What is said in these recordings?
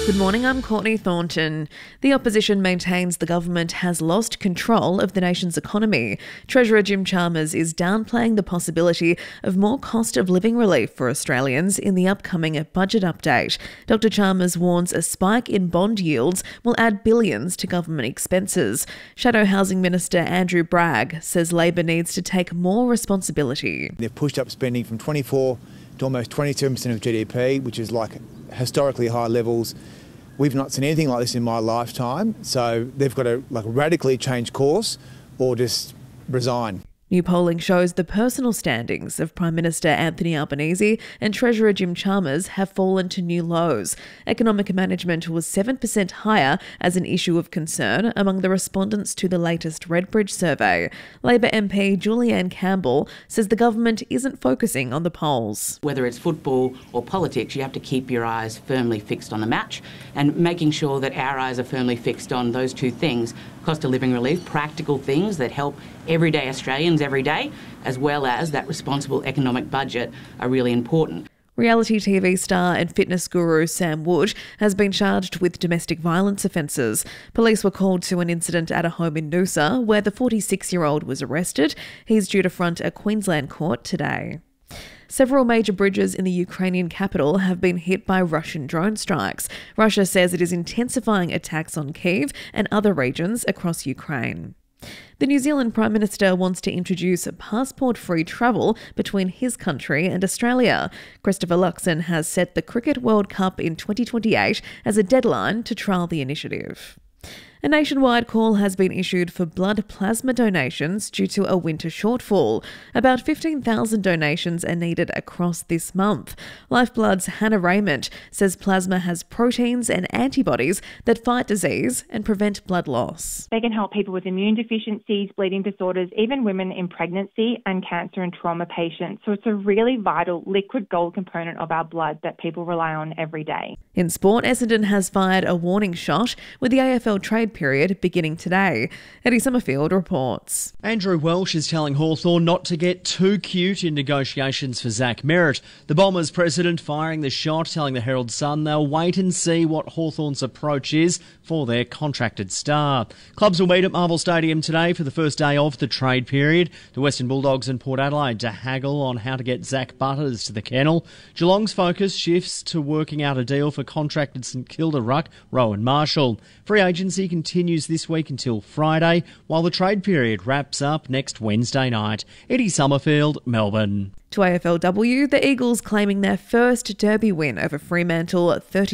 Good morning, I'm Courtney Thornton. The opposition maintains the government has lost control of the nation's economy. Treasurer Jim Chalmers is downplaying the possibility of more cost of living relief for Australians in the upcoming budget update. Dr Chalmers warns a spike in bond yields will add billions to government expenses. Shadow Housing Minister Andrew Bragg says Labor needs to take more responsibility. They've pushed up spending from 24 to almost 27% of GDP, which is like historically high levels. We've not seen anything like this in my lifetime, so they've got to radically change course or just resign. New polling shows the personal standings of Prime Minister Anthony Albanese and Treasurer Jim Chalmers have fallen to new lows. Economic management was 7% higher as an issue of concern among the respondents to the latest Redbridge survey. Labor MP Julianne Campbell says the government isn't focusing on the polls. Whether it's football or politics, you have to keep your eyes firmly fixed on the match, and making sure that our eyes are firmly fixed on those two things: cost of living relief, practical things that help everyday Australians every day, as well as that responsible economic budget, are really important. Reality TV star and fitness guru Sam Wood has been charged with domestic violence offences. Police were called to an incident at a home in Noosa where the 46-year-old was arrested. He's due to front a Queensland court today. Several major bridges in the Ukrainian capital have been hit by Russian drone strikes. Russia says it is intensifying attacks on Kyiv and other regions across Ukraine. The New Zealand Prime Minister wants to introduce passport-free travel between his country and Australia. Christopher Luxon has set the Cricket World Cup in 2028 as a deadline to trial the initiative. A nationwide call has been issued for blood plasma donations due to a winter shortfall. About 15,000 donations are needed across this month. Lifeblood's Hannah Raymond says plasma has proteins and antibodies that fight disease and prevent blood loss. They can help people with immune deficiencies, bleeding disorders, even women in pregnancy and cancer and trauma patients. So it's a really vital liquid gold component of our blood that people rely on every day. In sport, Essendon has fired a warning shot with the AFL trade period beginning today. Eddie Summerfield reports. Andrew Welsh is telling Hawthorn not to get too cute in negotiations for Zach Merritt. The Bombers president firing the shot, telling the Herald Sun they'll wait and see what Hawthorn's approach is for their contracted star. Clubs will meet at Marvel Stadium today for the first day of the trade period. The Western Bulldogs and Port Adelaide to haggle on how to get Zach Butters to the kennel. Geelong's focus shifts to working out a deal for contracted St Kilda ruck Rowan Marshall. Free agency continues this week until Friday, while the trade period wraps up next Wednesday night. Eddie Summerfield, Melbourne. To AFLW, the Eagles claiming their first derby win over Fremantle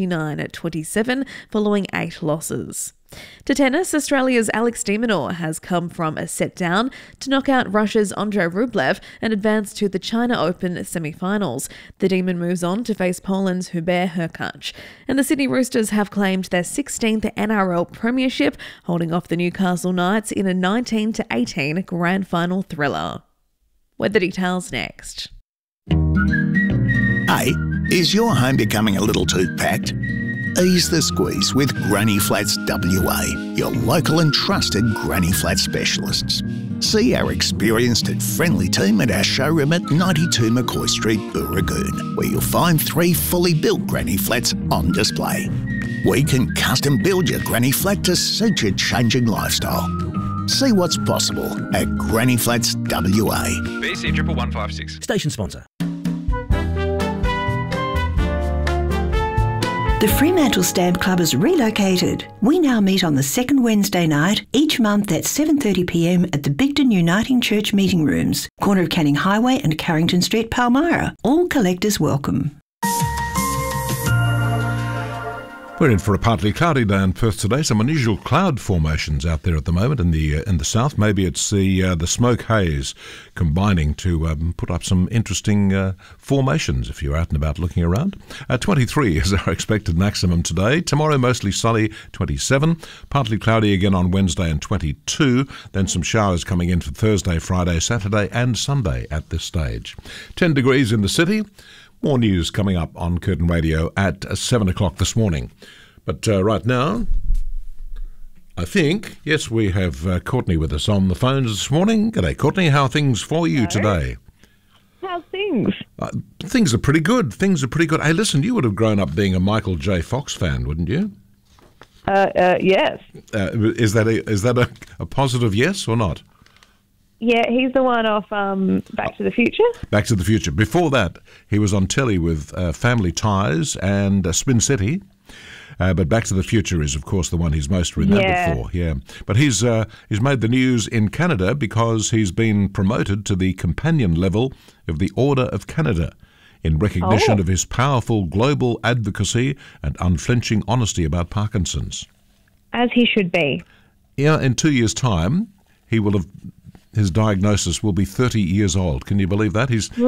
39-27 following 8 losses. To tennis, Australia's Alex de Minaur has come from a set down to knock out Russia's Andrei Rublev and advance to the China Open semi-finals. The Demon moves on to face Poland's Hubert Hurkacz. And the Sydney Roosters have claimed their 16th NRL premiership, holding off the Newcastle Knights in a 19-18 grand final thriller. Weather details next. Hey, is your home becoming a little too packed? Ease the squeeze with Granny Flats WA, your local and trusted Granny Flats specialists. See our experienced and friendly team at our showroom at 92 McCoy Street, Booragoon, where you'll find 3 fully built Granny Flats on display. We can custom build your Granny Flat to suit your changing lifestyle. See what's possible at Granny Flats WA. BC 11156. Station sponsor. The Fremantle Stamp Club is relocated. We now meet on the second Wednesday night each month at 7:30pm at the Bigton Uniting Church meeting rooms, corner of Canning Highway and Carrington Street, Palmyra. All collectors welcome. We're in for a partly cloudy day in Perth today. Some unusual cloud formations out there at the moment in the south. Maybe it's the smoke haze combining to put up some interesting formations if you're out and about looking around. 23 is our expected maximum today. Tomorrow mostly sunny, 27. Partly cloudy again on Wednesday and 22. Then some showers coming in for Thursday, Friday, Saturday and Sunday at this stage. 10 degrees in the city. More news coming up on Curtin Radio at 7 o'clock this morning. But right now, I think, yes, we have Courtney with us on the phones this morning. G'day, Courtney. How are things for you today? How's things? things? Things are pretty good. Hey, listen, you would have grown up being a Michael J. Fox fan, wouldn't you? Yes. Is that a positive yes or not? Yeah, he's the one off Back to the Future. Back to the Future. Before that, he was on telly with Family Ties and Spin City. But Back to the Future is, of course, the one he's most remembered for. Yeah, but he's made the news in Canada because he's been promoted to the companion level of the Order of Canada in recognition of his powerful global advocacy and unflinching honesty about Parkinson's. As he should be. Yeah, in 2 years' time, his diagnosis will be 30 years old. Can you believe that? He's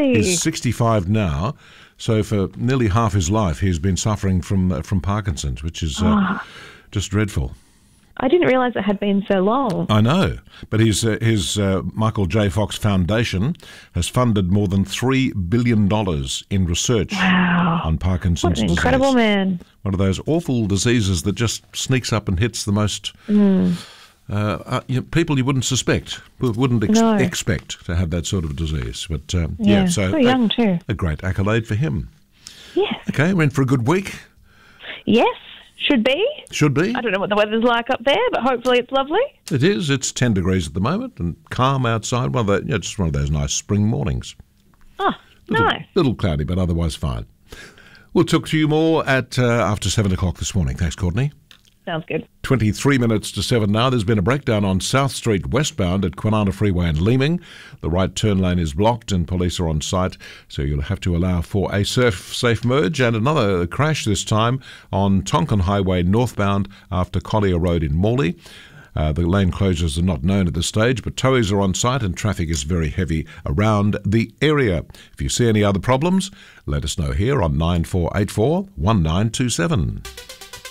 65 now. So for nearly half his life, he's been suffering from Parkinson's, which is just dreadful. I didn't realise it had been so long. I know, but his Michael J. Fox Foundation has funded more than $3 billion in research on Parkinson's disease. What an incredible man. One of those awful diseases that just sneaks up and hits the most people you wouldn't suspect, wouldn't expect to have that sort of disease. But so young too. A great accolade for him. Yes. Okay, we're in for a good week. Yes, should be. Should be. I don't know what the weather's like up there, but hopefully it's lovely. It is. It's 10 degrees at the moment and calm outside. Just one of those nice spring mornings. Oh, nice. Little cloudy, but otherwise fine. We'll talk to you more at after 7 o'clock this morning. Thanks, Courtney. Sounds good. 23 minutes to 7 now. There's been a breakdown on South Street westbound at Kwinana Freeway in Leeming. The right turn lane is blocked and police are on site, so you'll have to allow for a safe merge. And another crash this time on Tonkin Highway northbound after Collier Road in Morley. The lane closures are not known at this stage, but towies are on site and traffic is very heavy around the area. If you see any other problems, let us know here on 9484 1927.